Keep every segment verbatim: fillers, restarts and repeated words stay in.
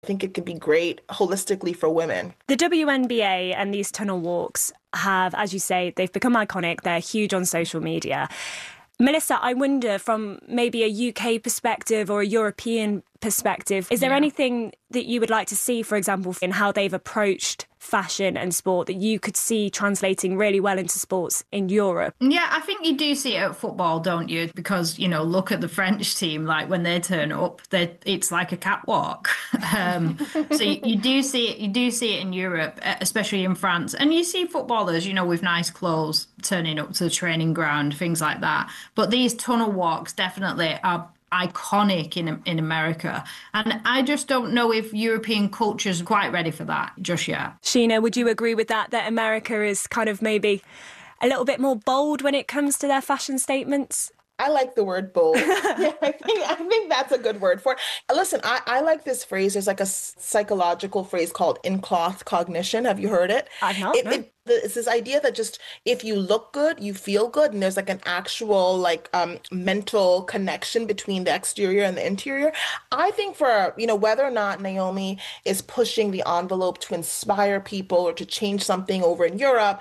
I think it could be great holistically for women. The W N B A and these tunnel walks have, as you say, they've become iconic. They're huge on social media. Melissa, I wonder from maybe a U K perspective or a European perspective, is there yeah. anything that you would like to see, for example, in how they've approached fashion and sport that you could see translating really well into sports in Europe? Yeah, I think you do see it at football, don't you? Because, you know, look at the French team, like when they turn up, they it's like a catwalk. um, so you, you do see it, you do see it in Europe, especially in France. And you see footballers, you know, with nice clothes turning up to the training ground, things like that. But these tunnel walks definitely are iconic in in America. And I just don't know if European culture's quite ready for that just yet. Sheena, would you agree with that, that America is kind of maybe a little bit more bold when it comes to their fashion statements? I like the word bold. yeah, I think I think that's a good word for it. Listen, I, I like this phrase. There's like a psychological phrase called in-cloth cognition. Have you heard it? I've not. It, no. it, it's this idea that just if you look good, you feel good, and there's like an actual like um, mental connection between the exterior and the interior. I think for, you know, whether or not Naomi is pushing the envelope to inspire people or to change something over in Europe,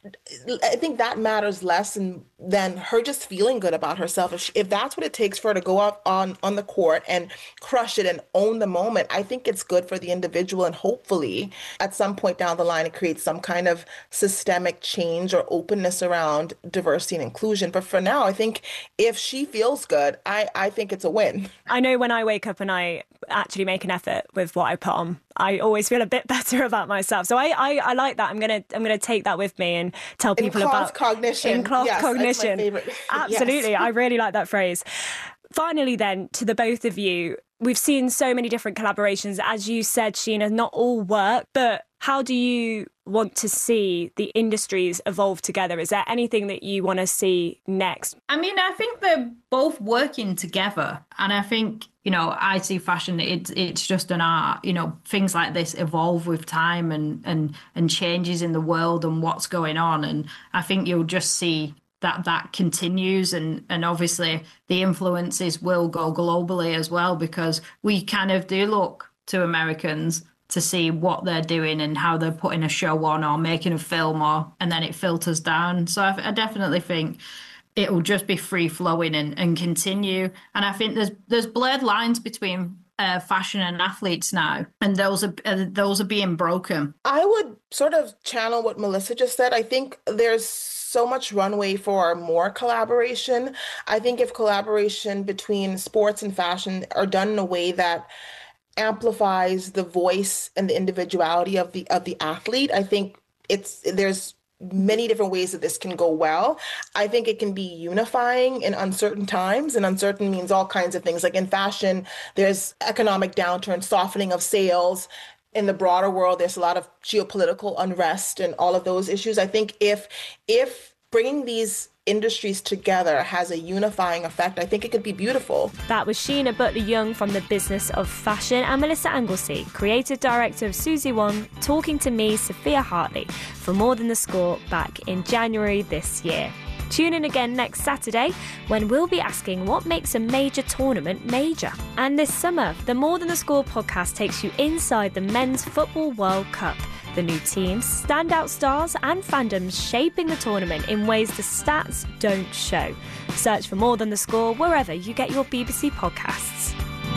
I think that matters less than, than her just feeling good about herself. If, she, if that's what it takes for her to go out on, on the court and crush it and own the moment, I think it's good for the individual, and hopefully at some point down the line it creates some kind of systemic change or openness around diversity and inclusion. But for now, I think if she feels good, I, I think it's a win. I know when I wake up and I actually make an effort with what I put on, I always feel a bit better about myself. So I, I, I like that. I'm gonna I'm gonna take that with me and tell people in-cloth about cognition. In-cloth yes, cognition. That's my favorite. Absolutely. Yes. I really like that phrase. Finally, then, to the both of you, we've seen so many different collaborations. As you said, Sheena, not all work, but how do you want to see the industries evolve together? Is there anything that you want to see next? I mean, I think they're both working together. And I think, you know, I see fashion, it's it's just an art. You know, things like this evolve with time and, and, and changes in the world and what's going on. And I think you'll just see that that continues, and and obviously the influences will go globally as well, because we kind of do look to Americans to see what they're doing and how they're putting a show on or making a film, or and then it filters down. So I, I definitely think it will just be free flowing and, and continue. And I think there's there's blurred lines between Uh, fashion and athletes now, and those are uh, those are being broken. I would sort of channel what Melissa just said. I think there's so much runway for more collaboration. I think if collaboration between sports and fashion are done in a way that amplifies the voice and the individuality of the of the athlete, I think it's there's many different ways that this can go well. I think it can be unifying in uncertain times, and uncertain means all kinds of things. Like in fashion, there's economic downturn, softening of sales. In the broader world, there's a lot of geopolitical unrest and all of those issues. I think if if bringing these industries together has a unifying effect, I think it could be beautiful. That was Sheena Butler-Young from the Business of Fashion, and Melissa Anglesey, Creative Director of Susie One, talking to me, Sophia Hartley, for More Than the Score back in January this year. Tune in again next Saturday when we'll be asking what makes a major tournament major. And this summer, the More Than the Score podcast takes you inside the Men's Football World Cup. The new teams, standout stars and fandoms shaping the tournament in ways the stats don't show. Search for More Than the Score wherever you get your B B C podcasts.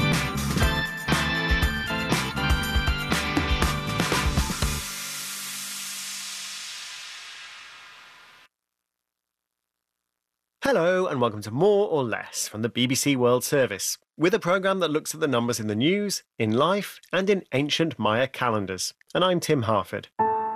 Hello and welcome to More or Less from the B B C World Service, with a programme that looks at the numbers in the news, in life and in ancient Maya calendars. And I'm Tim Harford.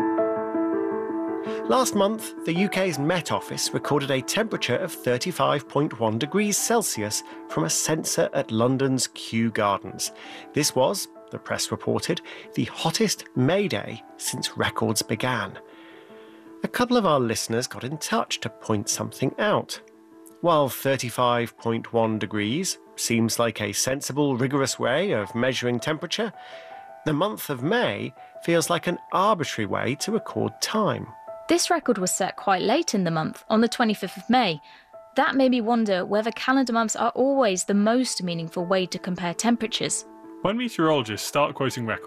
Last month, the U K's Met Office recorded a temperature of thirty-five point one degrees Celsius from a sensor at London's Kew Gardens. This was, the press reported, the hottest May Day since records began. A couple of our listeners got in touch to point something out. While thirty-five point one degrees seems like a sensible, rigorous way of measuring temperature, the month of May feels like an arbitrary way to record time. This record was set quite late in the month, on the twenty-fifth of May. That made me wonder whether calendar months are always the most meaningful way to compare temperatures. When meteorologists start quoting records,